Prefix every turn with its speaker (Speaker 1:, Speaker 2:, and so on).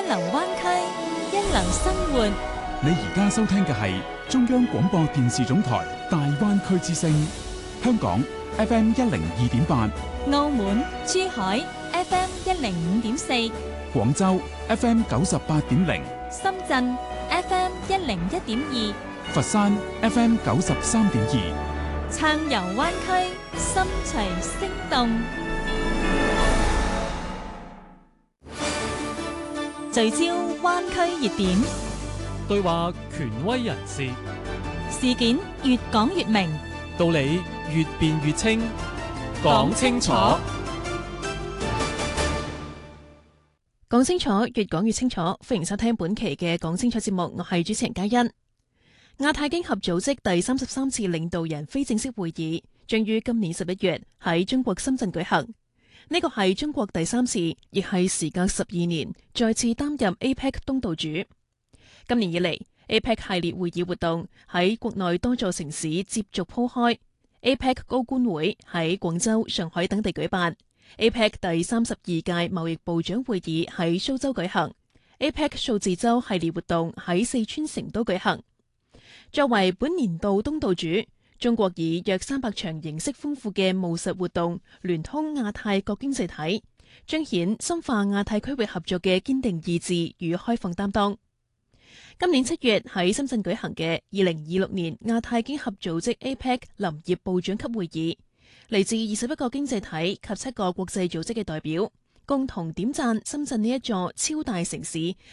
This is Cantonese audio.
Speaker 1: 流灣區，一流生活。
Speaker 2: 你而家收聽嘅係中央廣播電視總台大灣區之聲，香港 FM 102.8，
Speaker 1: 澳門、珠海 FM 105.4，
Speaker 2: 廣州 FM 98.0，
Speaker 1: 深圳 FM 101.2，
Speaker 2: 佛山 FM 93.2，
Speaker 1: 暢遊灣區，心隨聲動。聚焦灣區熱點，
Speaker 3: 對話權威人士，
Speaker 1: 事件越講越明，
Speaker 3: 道理越辯越清，講清楚。
Speaker 4: 講清楚，越講越清楚。歡迎收聽本期嘅講清楚節目，我係主持人嘉欣。亞太經合組織第33次領導人非正式會議將於今年11月喺中國深圳舉行。呢個係中國第3次，亦係時隔12年再次擔任 APEC 東道主。今年以嚟 ，APEC 系列會議活動喺國內多座城市接續鋪開。APEC 高官會喺廣州、上海等地舉辦。APEC 第32屆貿易部長會議喺蘇州舉行。APEC 數字周系列活動喺四川成都舉行。作為本年度東道主，中國以約300場形式豐富嘅務實活動，聯通亞太各經濟體，彰顯深化亞太區域合作嘅堅定意志與開放擔當。今年7月喺深圳舉行嘅2026年亞太經合組織 APEC 林業部長級會議，嚟自21個經濟體及7個國際組織嘅代表，共同點讚深圳呢一座超大城市